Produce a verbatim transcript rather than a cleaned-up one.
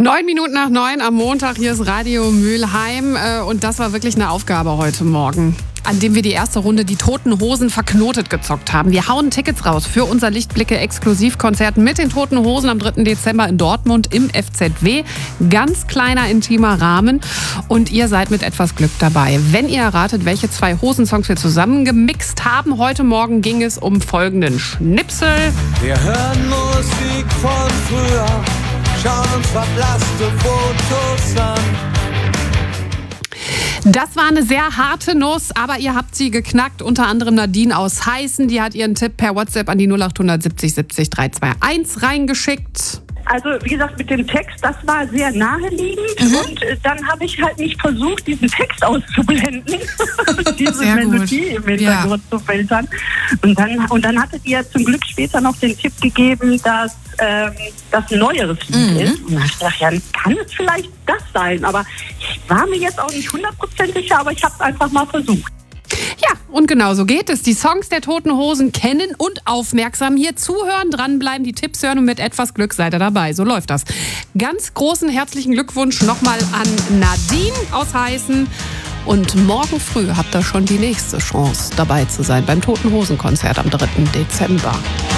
Neun Minuten nach neun am Montag, hier ist Radio Mülheim und das war wirklich eine Aufgabe heute Morgen, an dem wir die erste Runde die Toten Hosen verknotet gezockt haben. Wir hauen Tickets raus für unser Lichtblicke-Exklusivkonzert mit den Toten Hosen am dritten Dezember in Dortmund im F Z W. Ganz kleiner, intimer Rahmen und ihr seid mit etwas Glück dabei. Wenn ihr erratet, welche zwei Hosensongs wir zusammengemixt haben, heute Morgen ging es um folgenden Schnipsel. Wir hören Musik von früher, schauen uns verblasste Fotos an. Das war eine sehr harte Nuss, aber ihr habt sie geknackt. Unter anderem Nadine aus Heißen, die hat ihren Tipp per WhatsApp an die null acht siebzig siebzig drei zwei eins reingeschickt. Also wie gesagt, mit dem Text, das war sehr naheliegend mhm. und äh, dann habe ich halt nicht versucht, diesen Text auszublenden, diese sehr Melodie gut. im Hintergrund ja. zu filtern. Und dann, und dann hattet ihr zum Glück später noch den Tipp gegeben, dass ähm, das ein neueres Lied mhm. ist. Und dann habe ich gedacht, ja, kann es vielleicht das sein? Aber ich war mir jetzt auch nicht hundertprozentig sicher, aber ich habe es einfach mal versucht. Ja, und genau so geht es. Die Songs der Toten Hosen kennen und aufmerksam hier zuhören, dranbleiben, die Tipps hören und mit etwas Glück seid ihr dabei. So läuft das. Ganz großen herzlichen Glückwunsch nochmal an Nadine aus Heißen. Und morgen früh habt ihr schon die nächste Chance, dabei zu sein beim Toten Hosen Konzert am dritten Dezember.